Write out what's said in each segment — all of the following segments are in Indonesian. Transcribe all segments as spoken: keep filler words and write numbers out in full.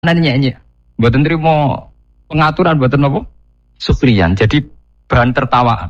nyanyi. Mboten trimo pengaturan mboten napa? Sukriyan. Jadi bahan tertawaan.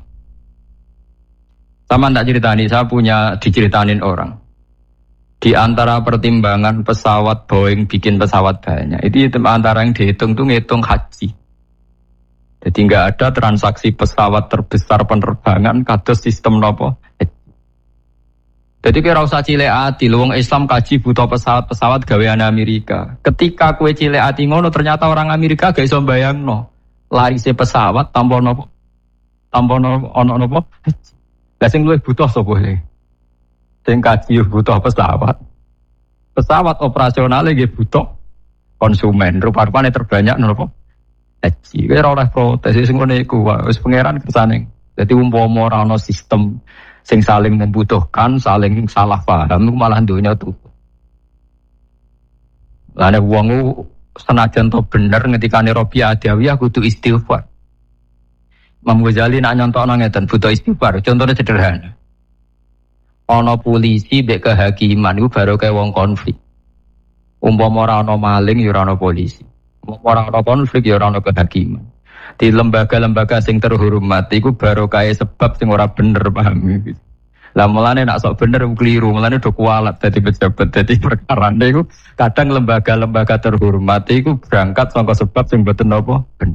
Sama tak ceritani, saya punya diceritanin orang. Di antara pertimbangan pesawat Boeing bikin pesawat banyak, itu antara yang dihitung tuh ngitung haji. Jadi nggak ada transaksi pesawat terbesar penerbangan kados sistem nopo. Jadi kira usah cilik ati, wong Islam kaji butuh pesawat-pesawat gawean Amerika. Ketika kue cilik ati ngono, ternyata orang Amerika gak iso bayangno. Larise pesawat tanpa nopo, tanpa nopo, ono nopo. Lah sing luwih butuh sapa iki? Sing kaji butuh pesawat. Pesawat operasional nggih butuh konsumen. Rupa-rupane terbanyak nopo? Haji. Kira oleh protes sing ngene iku wis pangeran kersane. Dadi umpama ora ana sistem sing saling membutuhkan, saling salah paham iku malah donya tutup. Lah nek wong senajan to bener ngendikane Rabi Adawiyah kudu istighfar. Imam Ghazali nak nyontokno ngeten butuh istighfar. Contohnya sederhana. Ana polisi mbek kehakiman iku baru kaya wong konflik. Umpama ora ana maling ya ora ana polisi. Umpama ora ana konflik ya ora ana kehakiman. Di lembaga-lembaga sing terhormat iku baru kaya sebab sing ora bener paham iki. Lah mulane nak sok bener keliru, mulane do kualat dadi pejabat. Dadi perkarane iku kadang lembaga-lembaga terhormat iku berangkat saka sebab sing mboten napa bener.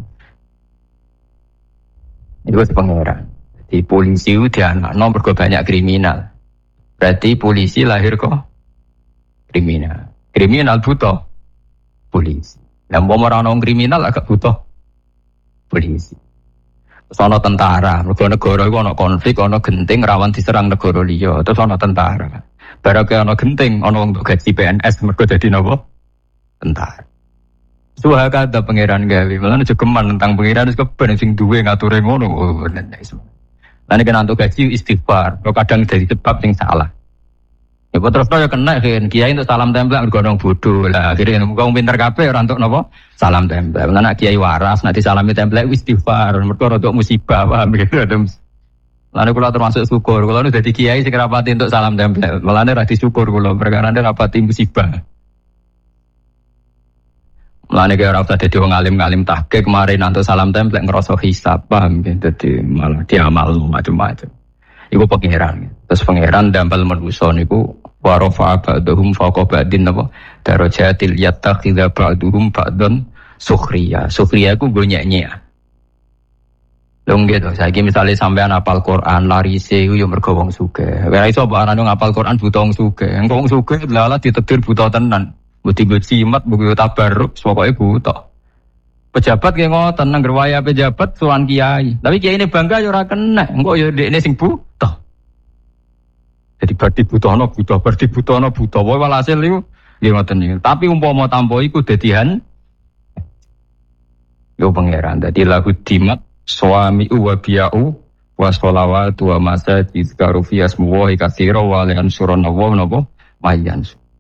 Itu pengeran. Di polisi itu dianakno mergo banyak kriminal. Berarti polisi lahir kok kriminal. Kriminal butuh polisi. Lah umpama ora ono kriminal agak butuh polisi. Terus ono tentara, mergo negara iku ono konflik, ono genting rawan diserang negara liya. Terus ono tentara. Barake ono genting, ono wong gaji P N S mergo dadi napa? Tentara. Suha kata pangeran gawe, malah jogeman tentang pangeran wis keben sing duwe ngature ngono. Oh, bener iso. Lan nek antuk gaji istighfar, kok kadang jadi sebab sing salah. Ya terus ya kena kan kiai untuk salam tempel mergo nang bodho. Lah akhire wong pinter kabeh ora entuk napa? Salam tempel. Lah nek kiai waras nanti salami tempel istighfar, mergo rodok musibah paham gitu. Lan kula termasuk syukur, kula nu dadi kiai sing rapati untuk salam tempel. Malane ra disyukur kula perkara rapati musibah. Mulane kaya ora usah dadi wong alim-alim tahqiq kemarin antuk salam templek ngrasa hisab paham gitu dadi malah diamal macam-macam. Iku pangeran. Terus pangeran dampal manusa niku wa rafa ba'dhum fawqa ba'din napa darajatil yattakhidha ba'dhum ba'dan sukhriya. Sukhriya ku go nyek-nyek. Lho gitu, saiki misale sampean hafal Quran larise iku yo mergo wong sugih. Ora iso mbok arane ngapal Quran buta wong sugih. Engko wong sugih lala ditetir buta tenan. Buti-buti cimat, buku tabarruk, pokoknya buta. Pejabat kayak ngoten, nang gerwaya pejabat sowan kiai. Tapi kiai ini bangga ya ora kena, engko ya dekne sing buta. Jadi berarti buta-no buta, berarti buta-no buta. Wae walhasil iku nggih ngoten niku. Tapi umpama tampa iku dadihan yo pangeran. Dadi lagu dimat suami wa biya'u wa sholawatu wa masajid karufias muwahi katsira wa lan surana wa napa mayan.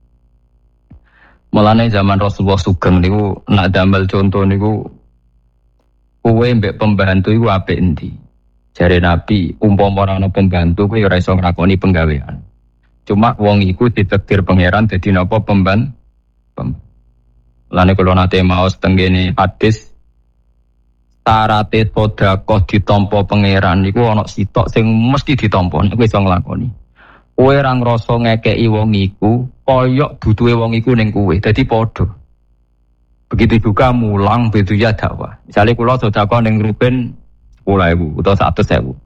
Mulane zaman Rasulullah Sugeng niku nak damel contoh niku kowe mbek pembantu iku apik endi? Jare Nabi, umpama ora ana pembantu kowe ora iso nglakoni penggawean. Cuma wong iku ditakdir pangeran dadi napa pemban. Mulane kula nate maos tenggene hadis tarate sedekah ditampa pangeran niku ana sitok sing mesti ditampa nek kowe iso nglakoni. Kowe ora ngrasa ngekeki wong iku koyok butuhe wong iku ning kowe. Dadi padha. Begitu juga mulang begitu ya dakwah. Misale kula sedekah ning Ruben sepuluh ribu utawa seratus ribu.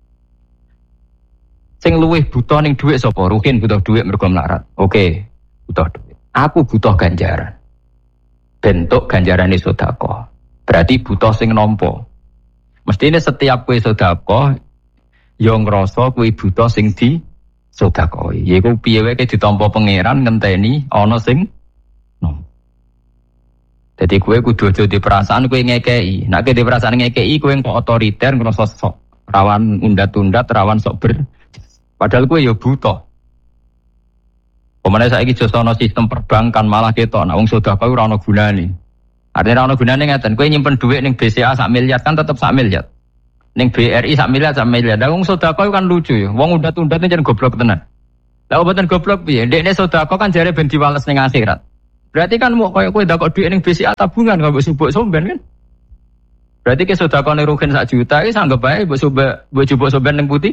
Sing luwih butuh ning dhuwit sapa? Rukin butuh dhuwit mergo melarat. Oke, butuh dhuwit. Aku butuh ganjaran. Bentuk ganjarane sedekah. Berarti butuh sing nampa. Mestine setiap kowe sedekah yo ngrasa kowe butuh sing di sedekah. Yaiku piye wae ditampa pangeran ngenteni ana sing no. Dadi kowe kudu aja di perasaan kowe ngekeki. Nek kowe di perasaan ngekeki kowe kok otoriter ngrasa sok rawan undat-undat, rawan sok ber. Padahal kowe ya buta. Pemene saiki jos ana sistem perbankan malah ketok nek wong sedekah ora ana gunane. Artinya ora ana gunane ngeten, kowe nyimpen dhuwit ning B C A sak miliar kan tetep sak miliar. Ning B R I sak miliar sak miliar. Lah wong sedekah kan lucu ya. Wong undat-undat jan goblok tenan. Lah oboten goblok piye? Ndekne sedekah kan jare ben diwales ning akhirat. Berarti kan mau koyo kowe ndakok dhuwit ning B C A tabungan kok mbok subuk somben kan. Berarti ke sedekahne rugen sak juta iki sanggep bae mbok subuk mbok subuk somben ning putih.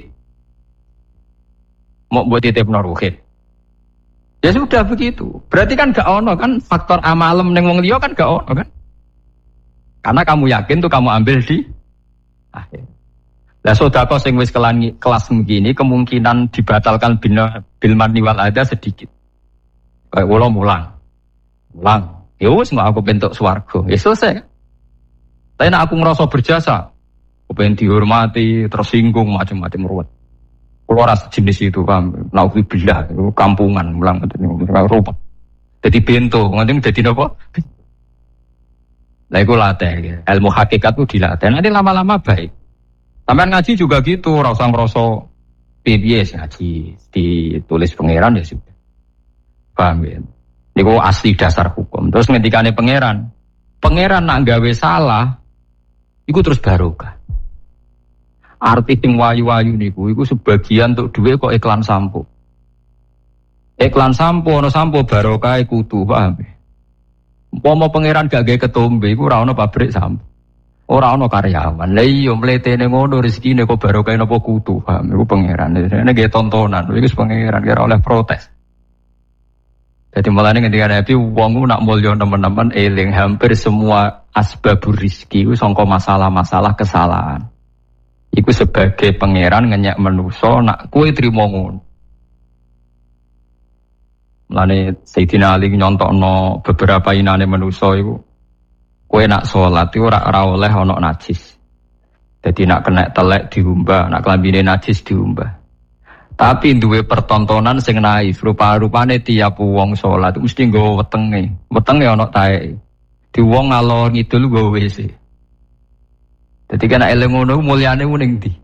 Mau buat titipno rugen. Ya sudah begitu. Berarti kan gak ono kan faktor amalem ning wong liya kan gak ono kan. Karena kamu yakin tuh kamu ambil di akhir. Lah sedekah sing wis kelas begini kemungkinan dibatalkan bil marni wal ada sedikit. Kayak kula mulang. Mulang. Ya wis nggak aku bentuk swarga. Ya selesai. Tapi nek aku ngerasa berjasa, aku pengen dihormati, tersinggung macam-macam ruwet. Kula ras jenis itu kan, nauzubillah, itu kampungan mulang rupa. Jadi bento, nganti dadi napa? Lah iku latih. Ilmu hakikat itu dilatih. Nanti lama-lama baik. Sampai ngaji juga gitu, ora usah ngrasa piye ngaji ditulis pangeran ya sudah. Paham ya? Niku asli dasar hukum. Terus ngendikane pangeran, pangeran nak gawe salah, iku terus barokah. Arti sing wayu-wayu niku, iku sebagian untuk duit kok iklan sampo. Iklan sampo, ono sampo barokah kudu, paham ya? Umpama pangeran gak gawe ketombe, iku ora ono pabrik sampo. Ora ana karyawan. Lah iya mletene ngono rezekine kok barokah napa kutu, paham iku pangeran. Nek nggih tontonan, iku wis pangeran kira oleh protes. Jadi mulane ketika Nabi wong nak mulya teman-teman eling hampir semua asbabur rizki iku sangka masalah-masalah kesalahan. Iku sebagai pangeran ngenyek manusa nak kowe trimo ngono. Mulane Sayyidina Ali nyontokno beberapa inane manusa iku kowe nak sholat itu ora ora oleh ana najis. Jadi nak kena telek diumbah, nak klambine najis diumbah. Tapi duwe pertontonan sing naif, rupa-rupane tiap wong sholat mesti nggawa wetenge. Wetenge ana taeke. Di wong ngalor ngidul nggawa W C. Dadi kan eleng ngono mulyane ning ndi?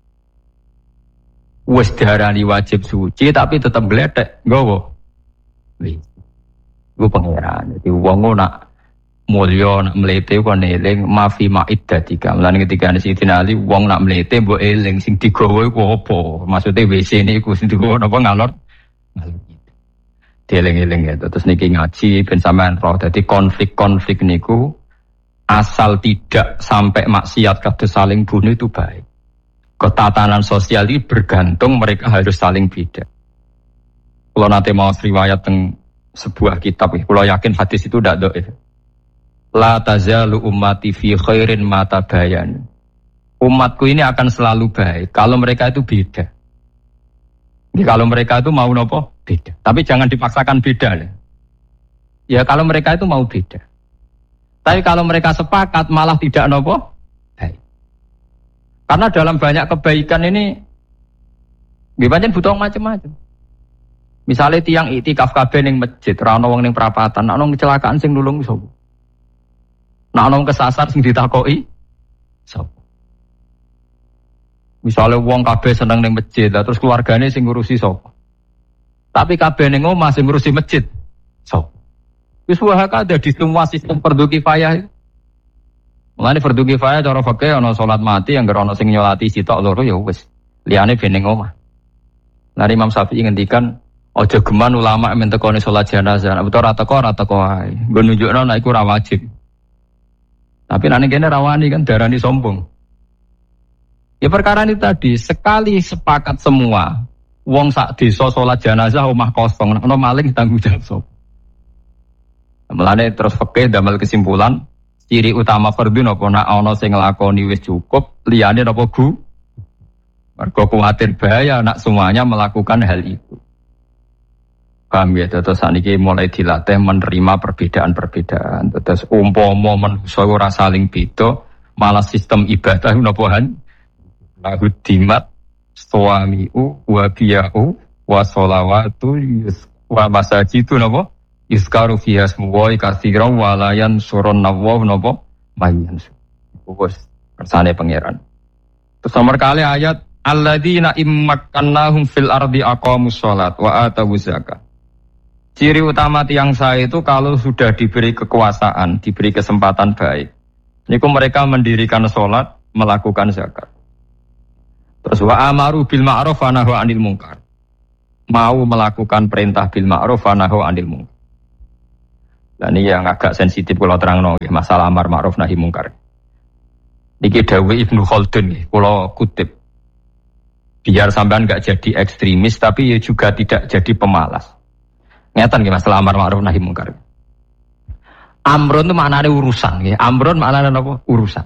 Wis diarani wajib suci tapi tetep gledek nggawa W C. Iku pangeran. Dadi wong nak mulya nak mlete kok eling mafi maidatika. Mulane ketika Sayyidina Ali wong nak mlete mbok eling sing digawa iku apa? Maksude W C niku sing digawa napa ngalor? Ngalor. Dieling-eling ya. Terus niki ngaji ben sampean roh. Dadi konflik-konflik niku asal tidak sampai maksiat kados saling bunuh itu baik. Ketatanan sosial ini bergantung mereka harus saling beda. Kalau nanti mau riwayat teng sebuah kitab, kalau yakin hadis itu tidak doif. La tazalu ummati fi khairin ma tabayan. Umatku ini akan selalu baik kalau mereka itu beda. Jadi kalau mereka itu mau nopo beda. Tapi jangan dipaksakan beda. Ya kalau mereka itu mau beda. Tapi kalau mereka sepakat malah tidak nopo baik. Karena dalam banyak kebaikan ini bibancen butuh macam-macam. Misalnya tiang iktikaf kabeh ning masjid, ora ono wong ning perapatan, ana kecelakaan sing nulung sapa? Nah, ana kesasar sing ditakoki sapa? Misale wong kabeh seneng ning masjid, terus keluargane sing ngurusi sapa? Tapi kabeh ning omah sing ngurusi masjid sapa? Wis wae ada di semua sistem fardhu kifayah. Mulane fardhu kifayah cara fikih ana salat mati yang ana sing nyolati sitok loro ya wis. Liyane ben ning omah. Nah, Imam Syafi'i ngendikan aja geman ulama men tekone salat jenazah, nek ora teko ora teko ae. Nggo nunjukno nek iku ora wajib. Tapi nanti kene rawani kan darani sombong. Ya perkara ini tadi sekali sepakat semua, wong sak desa salat jenazah omah kosong, nek ono maling tanggung jawab sapa? Mulane terus fikih damel kesimpulan ciri utama fardhu napa nek ana sing nglakoni wis cukup, liyane napa gu? Mergo kuwatir bahaya nek semuanya melakukan hal itu. Paham ya, terus saniki mulai dilatih menerima perbedaan-perbedaan. Terus umpama manusa ora saling beda, malah sistem ibadah napa han lahu dimat suamiu wa biyau wa sholawatu wa masajidu napa yuzkaru fiha ismullahi katsiran wa la yansurun nawaw napa mayyan. Wes kersane pangeran. Terus nomor kali ayat alladzina immakannahum fil ardi aqamus shalat wa atawuz zakat. Ciri utama tiang saya itu kalau sudah diberi kekuasaan, diberi kesempatan baik. Niku mereka mendirikan sholat, melakukan zakat. Terus wa amaru bil ma'ruf wa nahu 'anil munkar. Mau melakukan perintah bil ma'ruf wa nahu 'anil munkar. Nah ini yang agak sensitif kalau terangno masalah amar ma'ruf nahi mungkar. Niki dawuh Ibnu Khaldun kalau kutip. Biar sampean enggak jadi ekstremis tapi juga tidak jadi pemalas. Ngeten nggih masalah amar ma'ruf nahi mungkar. Amrun itu maknanya urusan nggih. Amrun maknanya apa? Urusan.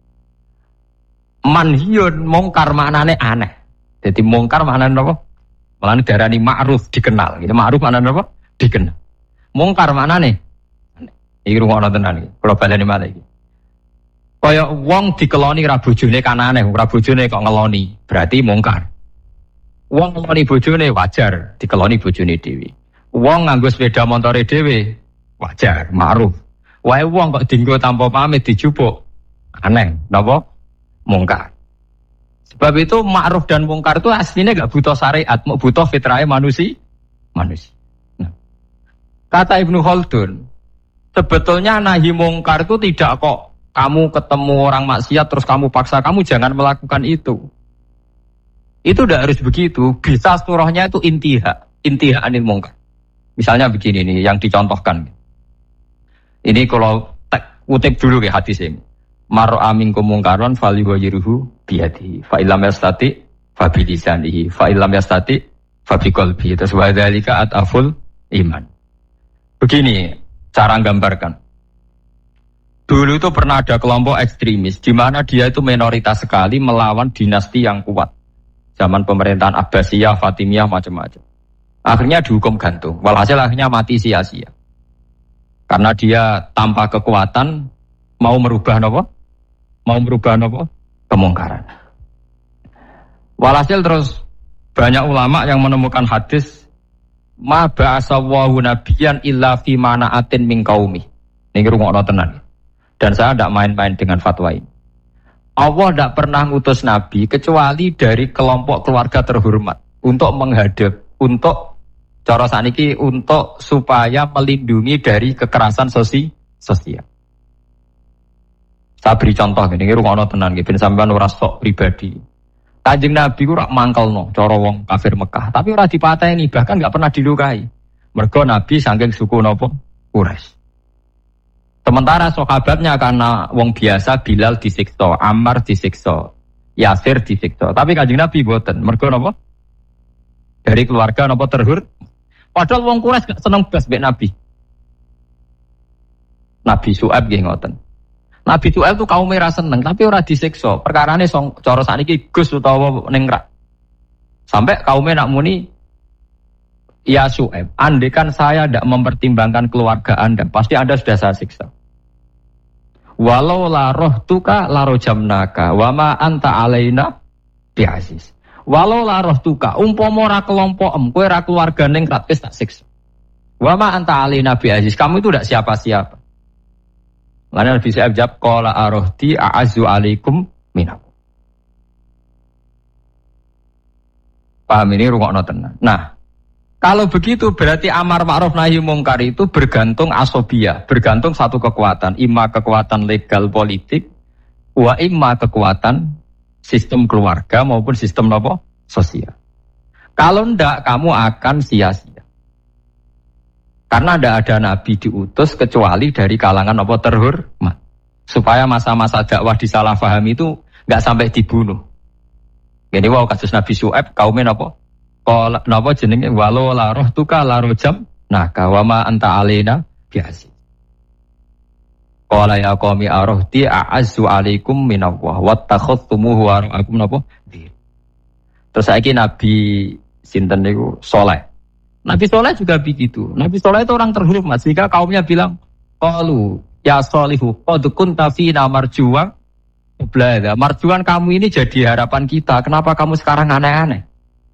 Manhiyun mungkar maknanya aneh. Jadi mungkar maknanya apa? Maknanya darani ma'ruf dikenal. Gitu. Ma'ruf maknanya apa? Dikenal. Mungkar maknanya iki rungono tenan iki. Kula baleni malih iki. Kaya wong dikeloni ra bojone kanane, ra bojone kok ngeloni, berarti mungkar. Wong ngeloni bojone wajar, dikeloni bojone dhewe. Wong nganggo sepeda motore dhewe wajar, ma'ruf. Wae wong kok dienggo tanpa pamit dijupuk, aneh, napa? Mungkar. Sebab itu ma'ruf dan mungkar itu aslinya enggak butuh syariat, mau butuh fitrahnya manusia. Manusia. Nah. Kata Ibnu Khaldun, sebetulnya nahi mungkar itu tidak kok kamu ketemu orang maksiat terus kamu paksa kamu jangan melakukan itu. Itu tidak harus begitu. Bisa surahnya itu intiha, intiha anil mungkar. Misalnya begini nih yang dicontohkan. Ini kalau tek, kutip dulu ya hadis ini. Maro amin kumungkaron falyughayyirhu biyadihi fa illam yastati fa bilisanihi fa illam yastati fa biqalbihi. Terus wa dzalika ataful iman. Begini cara gambarkan. Dulu itu pernah ada kelompok ekstremis di mana dia itu minoritas sekali melawan dinasti yang kuat. Zaman pemerintahan Abbasiyah, Fatimiyah macam-macam. Akhirnya dihukum gantung. Walhasil akhirnya mati sia-sia. Karena dia tanpa kekuatan mau merubah apa? Mau merubah apa? Kemungkaran. Walhasil terus banyak ulama yang menemukan hadis ma ba'asawahu nabiyan illa fi mana'atin min qaumi. Niki rungokno tenan. Dan saya tidak main-main dengan fatwa ini. Allah tidak pernah ngutus Nabi kecuali dari kelompok keluarga terhormat untuk menghadap, untuk cara saniki untuk supaya melindungi dari kekerasan sosi, sosial. Saya beri contoh ini, rungokno tenan, ben sampean ora sok pribadi. Kanjeng Nabi ku rak mangkelno cara wong kafir Mekah, tapi ora dipateni, bahkan enggak pernah dilukai. Mergo Nabi saking suku napa? Quraisy. Sementara sahabatnya karena wong biasa Bilal disiksa, Ammar disiksa, Yasir disiksa. Tapi Kanjeng Nabi boten. Mergo napa? Dari keluarga napa terhur? Padahal wong Quraisy gak seneng blas mbek Nabi. Nabi Syuaib nggih ngoten. Nabi Syuaib itu kaum merah seneng tapi ora disiksa. Perkarane cara sakniki Gus utawa ningrak. Sampai kaumnya nak muni ya Syuaib, andekan saya tidak mempertimbangkan keluarga Anda, pasti Anda sudah saya siksa. Walau la rohtuka la rojamnaka wa ma anta alaina bi'aziz. Walau la rohtuka umpama ora kelompokem, kowe ora keluarga ning ratis tak siksa. Wa ma anta alaina bi'aziz, kamu itu tidak siapa-siapa. Lan Nabi Syuaib jawab qala arohti a'azzu alaikum minam. Paham ini rungokno tenan. Nah, kalau begitu berarti amar ma'ruf nahi mungkar itu bergantung asobiyah, bergantung satu kekuatan, imma kekuatan legal politik, wa imma kekuatan sistem keluarga maupun sistem apa? Sosial. Kalau ndak kamu akan sia-sia. Karena ndak ada nabi diutus kecuali dari kalangan apa terhormat. Supaya masa-masa dakwah disalahfahami itu enggak sampai dibunuh. Jadi wow kasus Nabi Syuaib kaumnya apa? Kalau napa jenenge walau la rohtuka la rojam nah kawama anta alena biasa. Qala ya qaumi arohti a'azzu alaikum minallah wattakhadtumuhu warakum napa? Terus saiki Nabi sinten niku Saleh. Nabi Saleh juga begitu. Nabi Saleh itu orang terhormat sehingga kaumnya bilang qalu ya Salihu qad kunta fina marjuwan blada. Marjuwan kamu ini jadi harapan kita. Kenapa kamu sekarang aneh-aneh?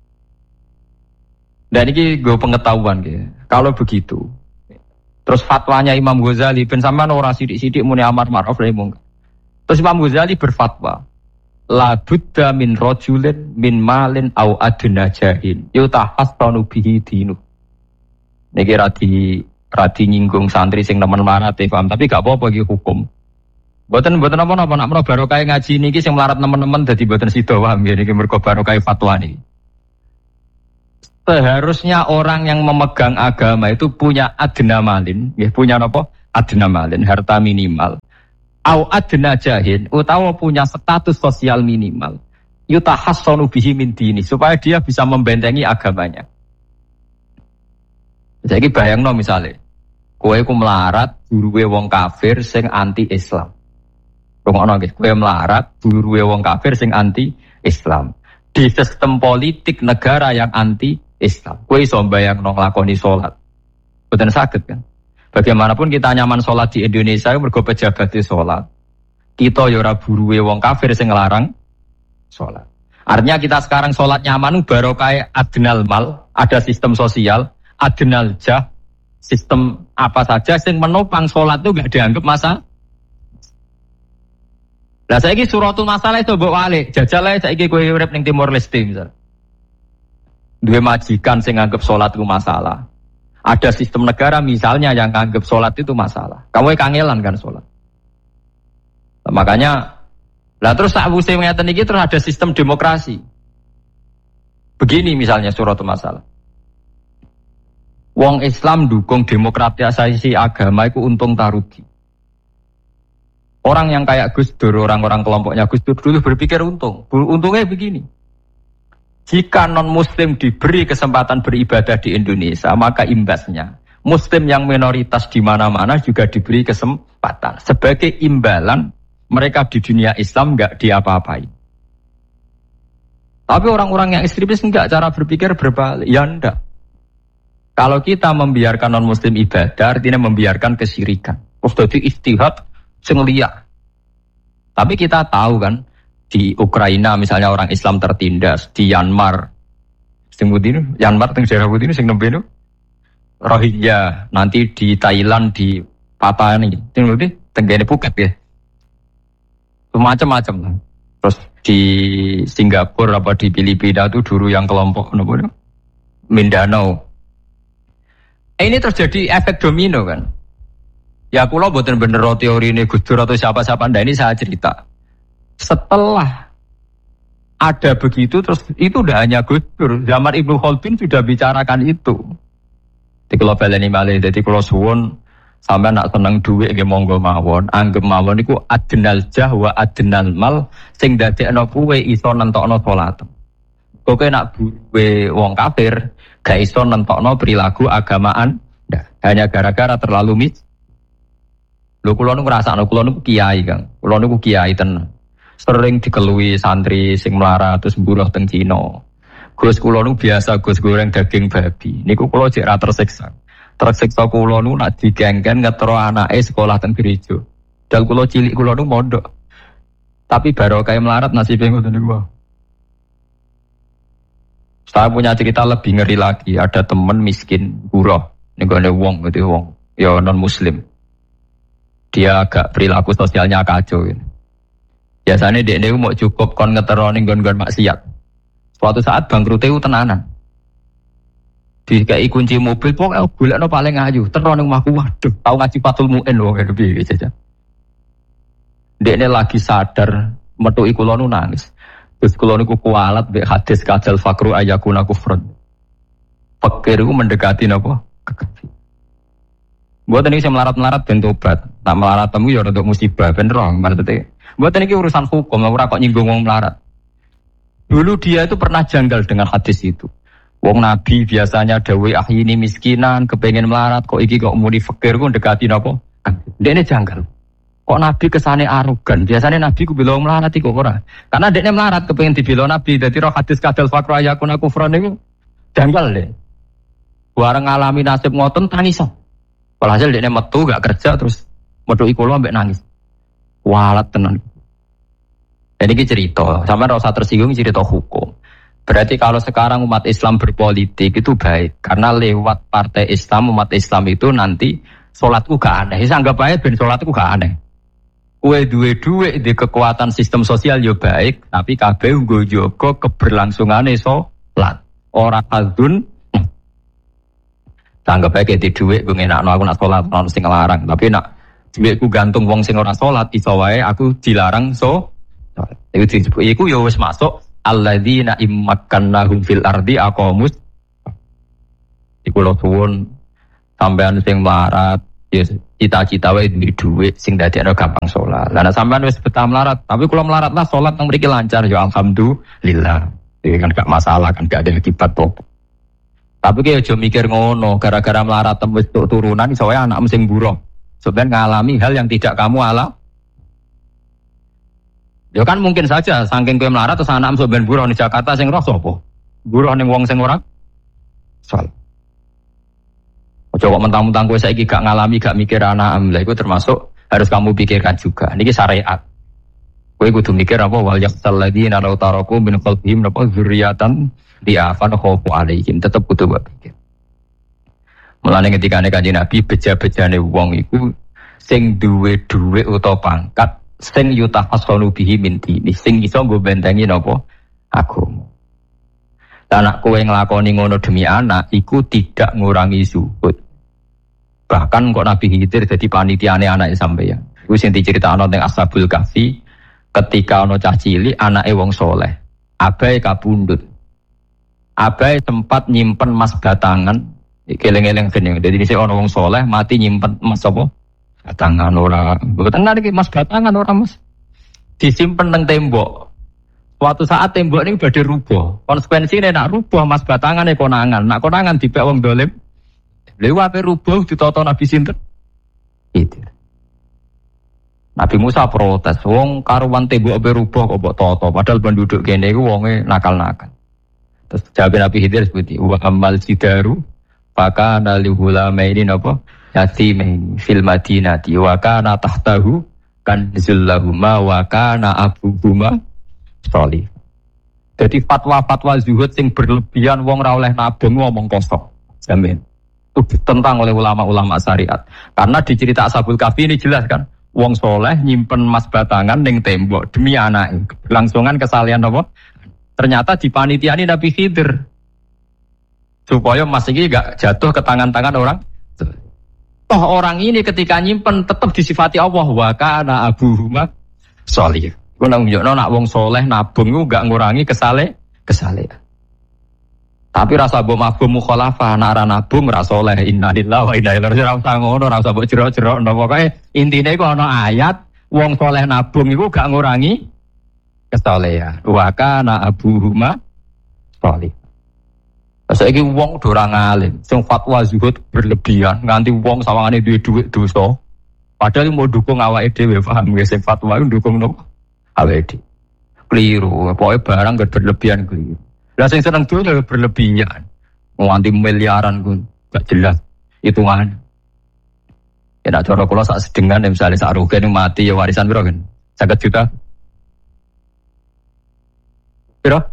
Dan ini gue pengetahuan gitu. Kalau begitu, terus fatwanya Imam Ghazali, ben sampean ora sidik-sidik muni amar ma'ruf nahi mungkar. Terus Imam Ghazali berfatwa, la budda min rajulin min malin au adna jahin, yutahassanu bihi dinu. Niki radi radi nyinggung santri sing nemen melarat e paham, tapi gak apa-apa iki hukum. Mboten mboten apa-apa nak menawa barokah ngaji niki sing melarat nemen-nemen dadi mboten sida paham ya niki mergo barokah fatwa niki. Seharusnya orang yang memegang agama itu punya adna malin, ya, punya apa? Adna malin, harta minimal. Au adna jahin, utawa punya status sosial minimal. Yutahassanu bihi min dini, supaya dia bisa membentengi agamanya. Jadi bayangno misalnya, kowe ku melarat guruwe wong kafir sing anti Islam. Rungokno nggih, kowe melarat guruwe wong kafir sing anti Islam. Di sistem politik negara yang anti Islam, kowe iso mbayangno nglakoni salat. Mboten saged kan? Bagaimanapun kita nyaman salat di Indonesia mergo pejabat di salat. Kita ya ora buruwe wong kafir sing nglarang salat. Artinya kita sekarang salat nyaman barokah adnal mal, ada sistem sosial, adnal jah, sistem apa saja sing menopang salat itu enggak dianggap masalah. Lah saiki suratul masalah itu mbok walik, jajal ae saiki kowe urip ning Timor Leste misal. Duwe majikan sing nganggep salat itu masalah. Ada sistem negara misalnya yang nganggep salat itu masalah. Kamu kangelan kan salat. Nah, makanya lah terus sakwise ngeten iki terus ada sistem demokrasi. Begini misalnya suratul masalah. Wong Islam dukung demokratisasi agama itu untung tarugi. Orang yang kayak Gus Dur, orang-orang kelompoknya Gus Dur dulu berpikir untung. Untungnya begini. Jika non-muslim diberi kesempatan beribadah di Indonesia, maka imbasnya muslim yang minoritas di mana-mana juga diberi kesempatan. Sebagai imbalan, mereka di dunia Islam enggak diapa-apain. Tapi orang-orang yang ekstremis enggak, cara berpikir berbalik. Ya enggak. Kalau kita membiarkan non-muslim ibadah, artinya membiarkan kesyirikan. Terus jadi istihad sing liya. Tapi kita tahu kan, di Ukraina misalnya orang Islam tertindas, di Myanmar, sing putih, Myanmar teng daerah putih sing nembe Rohingya, nanti di Thailand di Papua nih, sing putih tenggene Phuket ya. Macam-macam. Terus di Singapura apa di Filipina itu dulu yang kelompok nopo Mindanao. Eh, ini terjadi efek domino kan. Ya kula mboten bener teori ini Gus Dur atau siapa-siapa, ndak, ini saya cerita. Setelah ada begitu terus itu udah hanya Gus Dur, zaman Ibnu Khaldun sudah bicarakan itu. Di kalau baleni malih dadi kula suwun sampean nak seneng dhuwit nggih monggo mawon, anggap mawon iku adnal jah wa adnal mal sing dadekno kowe iso nentokno salat. Kowe nak buwe wong kafir gak iso nentokno perilaku agamaan, ndak. Hanya gara-gara terlalu mis. Lho kula nu ngrasakno kula nu kiai, Kang. Kula nu kiai tenan. Sering dikelui santri sing melarat terus mburuh teng Cina. Gus kula nu biasa Gus goreng daging babi. Niku kula jek ra tersiksa. Tersiksa kula nu nak digengken ngetro anake sekolah teng gereja. Dal kula cilik kula nu mondok. Tapi barokah melarat nasibe ngoten niku. Saya punya cerita lebih ngeri lagi. Ada teman miskin buruh. Niku ada wong gitu wong. Ya non muslim. Dia agak perilaku sosialnya kacau gitu. Biasanya dia ini mau cukup kon ngeteroni gon-gon maksiat. Suatu saat bangkrut itu tenanan. Dikai kunci mobil pokoknya golekno paling ayu, teroni omahku waduh, tahu ngaji Fathul Muin lho ngene piye saja. Dia ini lagi sadar metuki kula nu nangis. Terus kula niku kualat mbek hadis kajal fakru ayakuna kufrun. Fakir iku mendekati napa? Kekasih. Buat ini saya melarat-melarat ben tobat. Tak melarat temu ya untuk musibah ben roh maksudnya. Buat ini urusan hukum, ora kok nyinggung wong melarat. Dulu dia itu pernah janggal dengan hadis itu. Wong Nabi biasanya dawuh ahyini miskinan, kepengen melarat kok iki kok muni fakir ku ndekati napa? Dekne janggal. Kok Nabi kesane arogan? Biasanya Nabi ku bilang melarat iku ora. Karena dekne melarat kepengen dibela Nabi. Dadi roh hadis kadal fakra yakuna kufran niku janggal le. Bareng ngalami nasib ngoten tangisan. Walhasil dia metu gak kerja terus metuki kula mbek nangis. Walat tenan. Jadi ini cerita, sama rasa tersinggung cerita hukum. Berarti kalau sekarang umat Islam berpolitik itu baik karena lewat partai Islam umat Islam itu nanti salatku gak aneh. Saya anggap baik ben salatku gak aneh. Kue duwe-duwe di kekuatan sistem sosial yo baik, tapi kabeh nggo jaga keberlangsungane salat. Ora kadun anggap baik di duit gue ngenakno aku nak sholat non sing larang, tapi nak duitku gantung wong sing ora sholat iso wae aku dilarang so. Iku disebut iku ya wis masuk alladzina immakannahum fil ardi aqamus. Iku lho suwun sampean sing melarat, ya cita-cita wae duwe dhuwit sing dadekno gampang salat. Lah nek sampean wis betah melarat, tapi kula melarat lah salat nang mriki lancar ya alhamdulillah. Iki kan gak masalah kan gak ada akibat apa. Tapi ki aja mikir ngono, gara-gara melarat tembus turunan iso wae anakmu sing buruh. Sampeyan ngalami hal yang tidak kamu alami. Ya kan mungkin saja saking kowe melarat terus anakmu sampeyan buruh di Jakarta sing roh sapa? Buruh ning wong sing ora salat. Ojo kok mentang-mentang kowe saiki gak ngalami, gak mikir anakmu. Lah iku termasuk harus kamu pikirkan juga. Niki syariat. Kowe kudu mikir apa wal yaqtal ladina law taraku min qalbihim napa dzurriatan diafan khofu alaihim. Tetep kudu pikir. Mulane ketika Kanjeng Nabi beja-bejane wong iku sing duwe dhuwit utawa pangkat sing yutahasanu bihi min dini sing iso nggo bentengi napa agama. Lah nek kowe nglakoni ngono demi anak iku tidak ngurangi zuhud. Bahkan kok Nabi Khidir dadi panitiane anake sampeyan. Iku sing diceritakno teng Ashabul Kahfi ketika ana cah cilik anake wong saleh. Abai kabundut. Abai sempat nyimpen emas batangan, eling-eling gene. Dadi dhisik ana wong saleh mati nyimpen emas apa? Batangan ora, mboten niki mas batangan ora mas. Disimpen nang tembok. Suatu saat tembok ini badhe rubuh. Konsekuensine nak rubuh mas batangane konangan. Nak konangan dipek wong dolim. Lha wae rubuh ditata Nabi sinten? Itu. Nabi Musa protes, wong karuan tembok ape rubuh kok mbok tata, padahal penduduk kene iku wonge nakal-nakal. Terus jawab Nabi Khidir seperti wa amal sidaru fakana lihulamaini napa? Yatimain fil madinati wa kana tahtahu kanzul lahuma wa kana abuhuma sholih. Jadi fatwa-fatwa zuhud sing berlebihan wong ra oleh nabung ngomong kosong. Jamin. Itu ditentang oleh ulama-ulama syariat. Karena di cerita Ashabul Kahfi ini jelas kan, wong soleh nyimpen emas batangan ning tembok demi anake. Kelangsungan kesalahan apa? Ternyata di panitia ini Nabi Khidir. Supaya emas ini enggak jatuh ke tangan-tangan orang. Toh orang ini ketika nyimpen tetap disifati Allah wa kana abuhuma sholih. Ku nang nunjukno nak wong soleh nabung ku enggak ngurangi kesale kesalehan. Tapi rasa mbok mabum mukhalafah nak ra nabung ra soleh innalillahi wa inna ilaihi raji'un. Ora usah ngono, ora usah mbok jero-jero pokoke intine iku ana ayat wong soleh nabung iku gak ngurangi kesalehan. Wa kana abuhuma sholih. Saiki wong do ora ngalim, sing fatwa zuhud berlebihan, nganti wong sawangane duwe dhuwit dosa. Padahal mau dukung awake dhewe, paham nggih sing fatwa iku dukung nopo? Awake dhewe. Keliru, pokoke barang gak berlebihan keliru. Lah sing seneng dosa berlebihan. Nganti miliaran ku gak jelas hitungan. Ya nek cara kula sak sedengan misale sak rugen mati ya warisan piro kan? seket juta. Piro?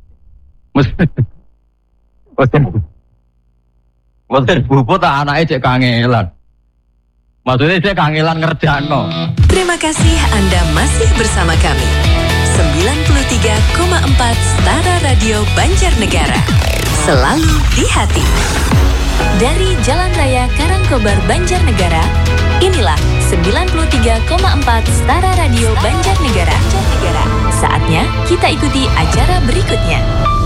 Boten. Boten bubut tak anake cek kangelan. Maksudnya cek kangelan ngerjakno. Terima kasih Anda masih bersama kami. sembilan puluh tiga koma empat Setara Radio Banjarnegara. Selalu di hati. Dari Jalan Raya Karangkobar Banjarnegara, inilah sembilan puluh tiga koma empat Setara Radio Banjarnegara. Saatnya kita ikuti acara berikutnya.